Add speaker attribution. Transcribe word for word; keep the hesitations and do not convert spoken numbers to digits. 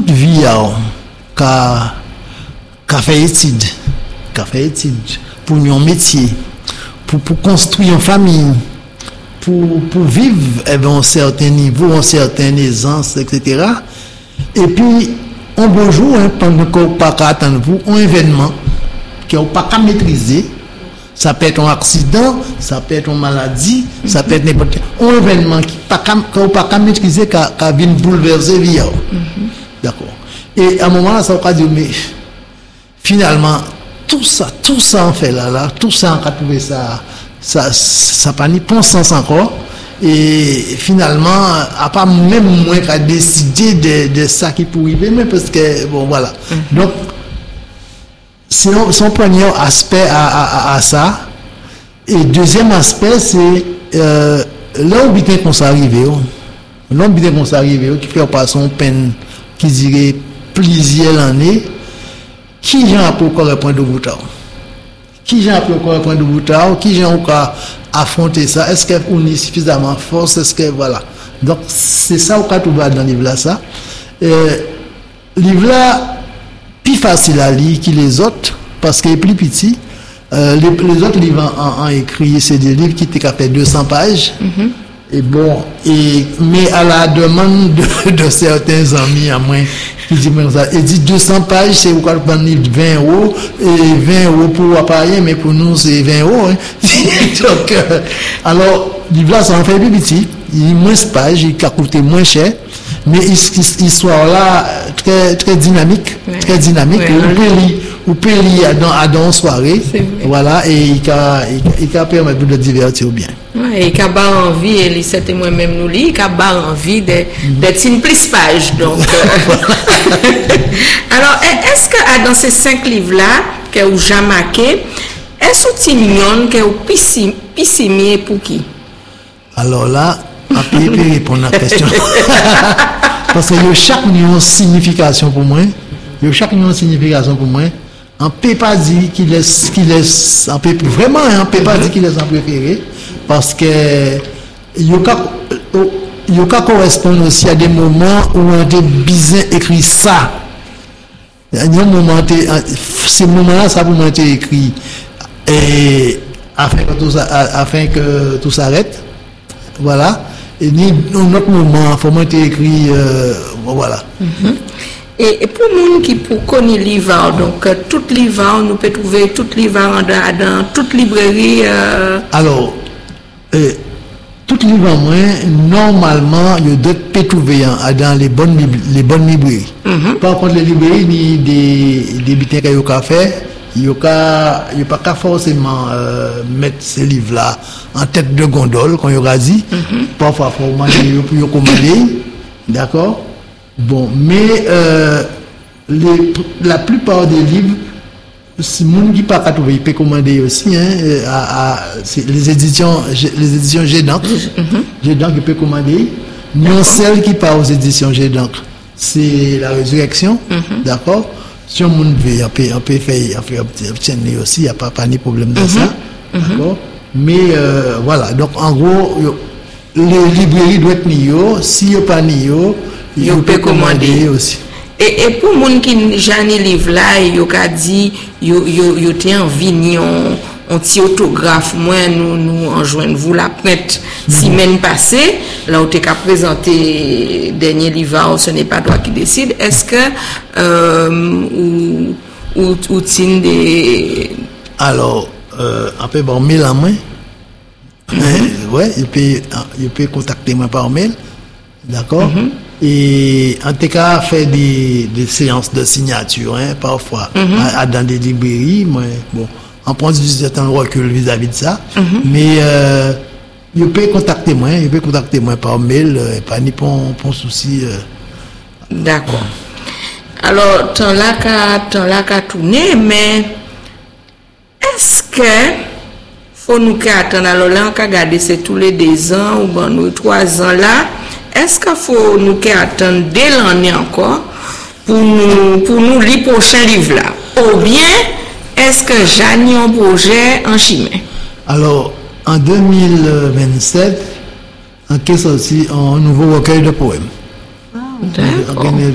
Speaker 1: toute vie qu'a qu'a fait étude, qu'a fait étude pour un métier, pour pour construire une famille, pour pour vivre à un certain niveau, un certain aisance, et cetera. Et puis un beau jour, hein, pendant qu'on pas attendre vous, un événement qui n'est pas qu'à maîtriser. Ça peut être un accident, ça peut être une maladie, mm-hmm. ça peut être n'importe quel un événement qui n'est pas qu'à maîtriser, qui vient bouleverser vie. Mm-hmm. D'accord. Et à un moment là, ça va dire, mais finalement, tout ça, tout ça en fait là, là, tout ça on a trouvé ça, ça, ça pas ni bon sens encore. Et finalement, à part même moi qui a décidé de, de ça qui pourrait arriver, mais parce que, bon voilà. Mm-hmm. Donc, c'est son premier aspect à, à, à ça. Et deuxième aspect, c'est euh, là où bien qu'on s'est arrivé, là où bien qu'on s'est arrivé, qui fait pas son peine, qui dirait plusieurs années, qui j'en a pour répondre de boutard, qui j'en a pour répondre de boutard, qui j'en a affronter ça, est-ce qu'on est suffisamment fort, est-ce que voilà. Donc c'est ça qu'on trouve dans le livre là, ça. Euh, livre là, plus facile à lire que les autres parce qu'il est plus petit. Euh, les, les autres livres en, en écrit, c'est des livres qui étaient fait deux cents pages. Mm-hmm. Et bon, et, mais à la demande de, de certains amis à moi, qui disent ça, et dit deux cents pages, c'est pourquoi le livre vingt euros, et vingt euros pour appareil, mais pour nous c'est vingt euros. Hein. Donc, euh, alors, le livre là, ça en fait plus petit, il est moins de pages, il a coûté moins cher. Mais histoire là très très dynamique, ouais. très dynamique. Ouais, on peut lire, on peut lire dans à dans soirée, voilà, et il a il a permis de divertir bien.
Speaker 2: Ouais, et il a pas envie, et c'était moi même nous lire, il a pas envie d'être d'être une plus page donc. Alors, est-ce que dans ces cinq livres là que vous jamais marqué, est-ce que tu mignon que vous pissimier pour qui?
Speaker 1: Alors là, à payer pour répondre à la question. Parce que chaque nuance signification pour moi, chaque nuance signification pour moi, on ne peut pas dire qu'il laisse, qu'il laisse, on peut vraiment, on ne peut pas dire qu'il laisse en préféré, parce que il y a correspond aussi à des moments où on a bien écrit ça. Il y a un moment, ces moments-là, ça pour moi été écrit, et afin que tout, afin que tout s'arrête, voilà. Et ni un autre moment, il faut monter écrit, euh, voilà.
Speaker 2: Mm-hmm. Et, et pour nous qui pour connaître l'Ivan, donc euh, toute l'Ivan, nous peut trouver toute l'Ivan dans, dans toute librairie. Euh...
Speaker 1: Alors, euh, toute l'Ivan, moi, normalement, il doit peut trouver dans les bonnes les bonnes librairies. Mm-hmm. Par contre, les librairies, ni des des bitins qu'il y a fait. Il n'y a pas forcément euh, mettre ces livres-là en tête de gondole, quand il y aura dit. Mm-hmm. Parfois, il faut commander, pour commander. D'accord? Bon, mais euh, les, la plupart des livres, si mon qui pas trouver, il peut commander aussi. Hein, à, à, les éditions, les éditions G d'encre. Mm-hmm. G d'encre, il peut commander. Non, celle qui part aux éditions G d'encre, c'est La Résurrection. Mm-hmm. D'accord? Si on veut, on peut, on peut faire, on peut obtenir aussi, il n'y a pas, pas de problème dans mm-hmm. ça. D'accord? Mm-hmm. Mais euh, voilà, donc en gros, yo, les librairies doivent être nio, si il n'y a pas nio, il peut commander aussi.
Speaker 2: Et, et pour les gens qui j'ai un livre là, ils ont dit, ils ont envie, un petit autographe, moi, nous, nous enjoignons vous la prête semaine passée, là où tu as présenté dernier livre, ce n'est pas toi qui décide. Est-ce que, euh, ou, ou, ou tu des.
Speaker 1: Alors, euh, un peu par mail à moi. Mm-hmm. Hein, ouais, il peut, il peut contacter moi par mail. D'accord? Mm-hmm. Et en tout cas, faire des, des séances de signature, hein, parfois, mm-hmm. à, dans des librairies, moi, bon. On prend du certain recul vis-à-vis de ça. Mm-hmm. Mais euh, il peut contacter moi, il peut contacter moi par mail, euh, pas ni pour pour souci. Euh.
Speaker 2: D'accord. Alors, tant là qu'à tant là qu'à tourner, mais est-ce que faut nous attendre alors là qu'à garder c'est tous les deux ans ou bon nous trois ans là, est-ce qu'il faut nous attendre dès l'année encore pour nous pour nous lire prochain livre là, ou bien est-ce que j'ai un projet en Chimay?
Speaker 1: Alors, en deux mille vingt-sept, on a sorti un nouveau recueil de poèmes.
Speaker 2: Ah, d'accord.